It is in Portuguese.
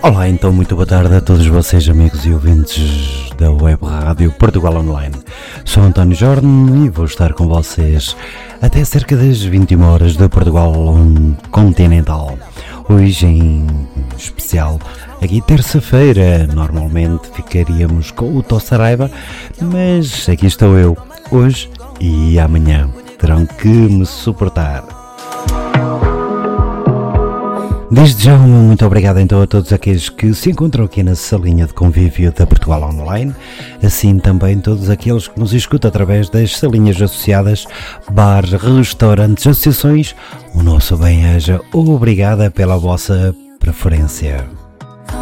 Olá, então muito boa tarde a todos vocês, amigos e ouvintes da Web Rádio Portugal Online. Sou António Jordan e vou estar com vocês até cerca das 21 horas de Portugal Continental. Hoje em especial, aqui terça-feira, normalmente ficaríamos com o Tó Saraiva, mas aqui estou eu, hoje e amanhã. Terão que me suportar. Desde já, muito obrigado então a todos aqueles que se encontram aqui na salinha de convívio da Portugal Online, assim também todos aqueles que nos escutam através das salinhas associadas, bares, restaurantes, associações. O nosso bem-aja, obrigada pela vossa preferência.